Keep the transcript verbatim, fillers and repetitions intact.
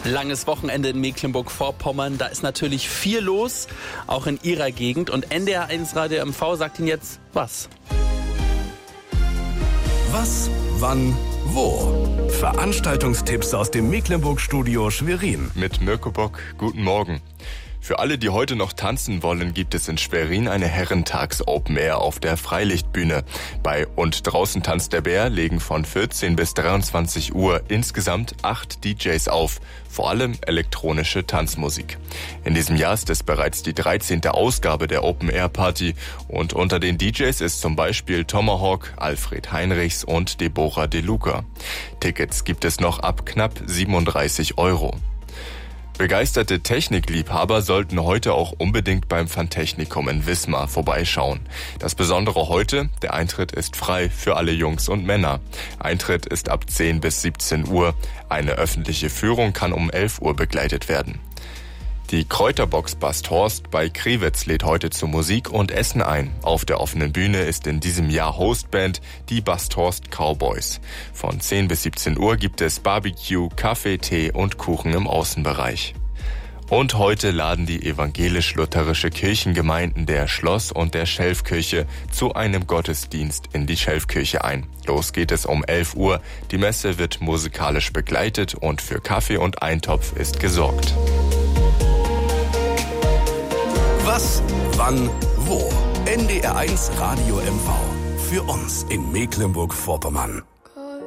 Langes Wochenende in Mecklenburg-Vorpommern. Da ist natürlich viel los, auch in Ihrer Gegend. Und N D R eins Radio M V sagt Ihnen jetzt was. Was, wann, wo? Veranstaltungstipps aus dem Mecklenburg-Studio Schwerin. Mit Mirko Bock, guten Morgen. Für alle, die heute noch tanzen wollen, gibt es in Schwerin eine Herrentags-Open Air auf der Freilichtbühne. Bei Und draußen tanzt der Bär legen von vierzehn bis dreiundzwanzig Uhr insgesamt acht D Js auf, vor allem elektronische Tanzmusik. In diesem Jahr ist es bereits die dreizehnte Ausgabe der Open Air Party und unter den D Js ist zum Beispiel Tomahawk, Alfred Heinrichs und Deborah De Luca. Tickets gibt es noch ab knapp siebenunddreißig Euro. Begeisterte Technikliebhaber sollten heute auch unbedingt beim Fantechnikum in Wismar vorbeischauen. Das Besondere heute, der Eintritt ist frei für alle Jungs und Männer. Eintritt ist ab zehn bis siebzehn Uhr. Eine öffentliche Führung kann um elf Uhr begleitet werden. Die Kräuterbox Basthorst bei Krewitz lädt heute zu Musik und Essen ein. Auf der offenen Bühne ist in diesem Jahr Hostband die Basthorst Cowboys. Von zehn bis siebzehn Uhr gibt es Barbecue, Kaffee, Tee und Kuchen im Außenbereich. Und heute laden die evangelisch-lutherische Kirchengemeinden der Schloss- und der Schelfkirche zu einem Gottesdienst in die Schelfkirche ein. Los geht es um elf Uhr. Die Messe wird musikalisch begleitet und für Kaffee und Eintopf ist gesorgt. Was, wann, wo? N D R eins Radio M V. Für uns in Mecklenburg-Vorpommern.